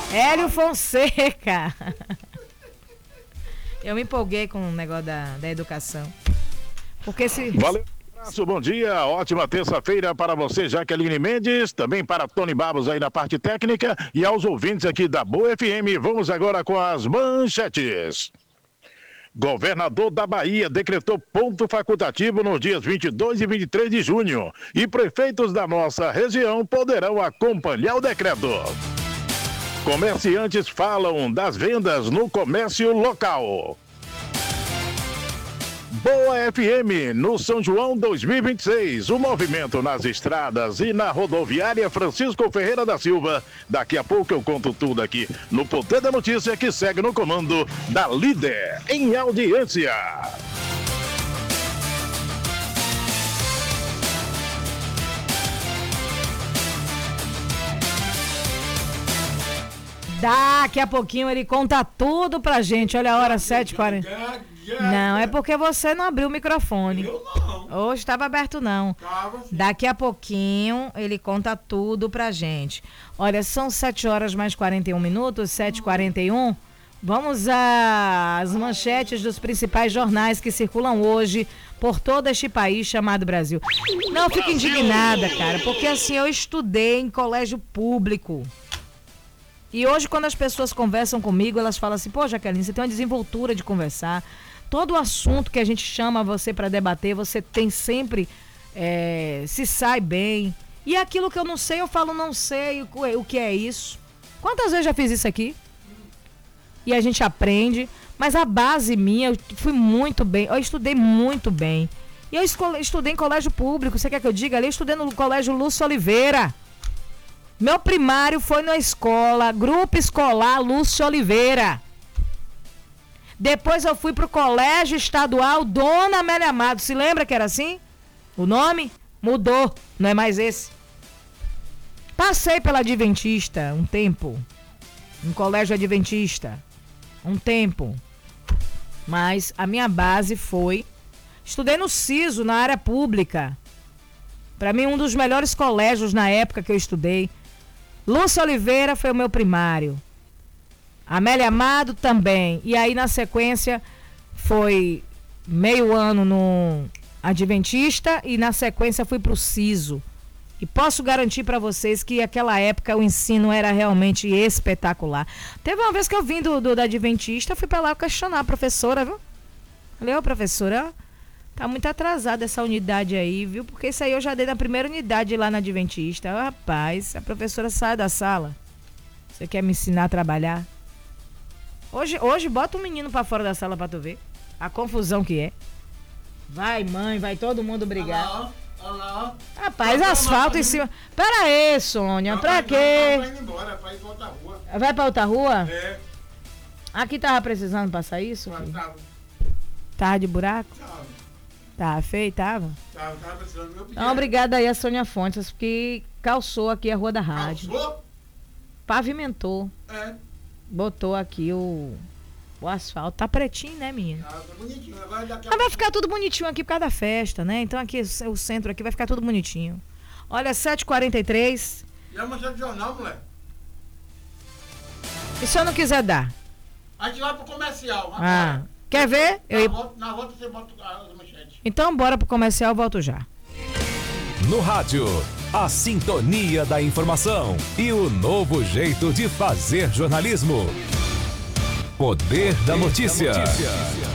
Hélio Fonseca. Eu me empolguei com o negócio da educação. Porque se... Valeu. Bom dia, ótima terça-feira para você, Jaqueline Mendes, também para Tony Babos aí na parte técnica e aos ouvintes aqui da Boa FM. Vamos agora com as manchetes. Governador da Bahia decretou ponto facultativo nos dias 22 e 23 de junho e prefeitos da nossa região poderão acompanhar o decreto. Comerciantes falam das vendas no comércio local. Boa FM, no São João 2026, o movimento nas estradas e na rodoviária Francisco Ferreira da Silva. Daqui a pouco eu conto tudo aqui no Poder da Notícia, que segue no comando da Líder em audiência. Daqui a pouquinho ele conta tudo pra gente. Olha a hora, 7h40. Não, é porque você não abriu o microfone. Eu não. Hoje estava aberto, não. Tava, sim. Daqui a pouquinho ele conta tudo pra gente. Olha, são 7h mais 41 minutos, 7h41. Vamos às manchetes dos principais jornais que circulam hoje por todo este país chamado Brasil. Não, eu fico indignada, cara, porque assim, eu estudei em colégio público. E hoje, quando as pessoas conversam comigo, elas falam assim, pô, Jaqueline, você tem uma desenvoltura de conversar. Todo assunto que a gente chama você para debater, você tem sempre, se sai bem. E aquilo que eu não sei, eu falo não sei o que é isso. Quantas vezes já fiz isso aqui? E a gente aprende. Mas a base minha, eu fui muito bem, eu estudei muito bem. E eu estudei em colégio público, você quer que eu diga ali? Eu estudei no colégio Lúcio Oliveira. Meu primário foi na escola, Grupo Escolar Lúcio Oliveira. Depois eu fui pro Colégio Estadual Dona Amélia Amado. Se lembra que era assim? O nome mudou, não é mais esse. Passei pela Adventista um tempo. Um colégio adventista. Um tempo. Mas a minha base foi... Estudei no Ciso, na área pública. Para mim, um dos melhores colégios na época que eu estudei. Lúcio Oliveira foi o meu primário. Amélia Amado também. E aí, na sequência, foi meio ano no Adventista e na sequência fui pro Ciso. E posso garantir para vocês que naquela época o ensino era realmente espetacular. Teve uma vez que eu vim da Adventista, fui para lá questionar a professora, viu? Falei, ô professora, tá muito atrasada essa unidade aí, viu? Porque isso aí eu já dei na primeira unidade lá na Adventista. Rapaz, a professora sai da sala. Você quer me ensinar a trabalhar? Hoje bota um menino pra fora da sala pra tu ver. A confusão que é. Vai, mãe, vai todo mundo brigar. Olha lá. Rapaz, asfalto em cima. Pera aí, Sônia, pra quê? Vai indo embora, pra ir pra outra rua. Vai pra outra rua? É. Aqui tava precisando passar isso? Mas Filho? Tava de buraco? Tava feio, tava? Tava precisando do meu pedido. Então, obrigada aí a Sônia Fontes, que calçou aqui a rua da rádio. Calçou? Pavimentou. É. Botou aqui o asfalto. Tá pretinho, né, minha? Tá bonitinho. Agora daqui a Mas vai ficar tudo bonitinho aqui por causa da festa, né? Então aqui, o centro aqui vai ficar tudo bonitinho. Olha, 7h43. E a manchete do jornal, moleque? E se eu não quiser dar? A gente vai pro comercial. Ah, Agora. quer ver? Na volta você bota as manchetes. Então bora pro comercial, volto já. No rádio, a sintonia da informação e o novo jeito de fazer jornalismo. Poder da notícia.